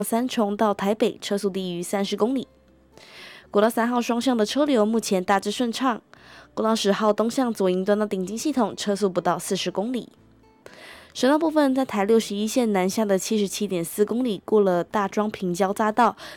三重到台北车速低于30公里。国道3号双向的车流目前大致顺畅。国道10号东向左营端到顶金系统车速不到40公里。省道部分，在台61线南下的77.4公里，过了大庄平交匝道，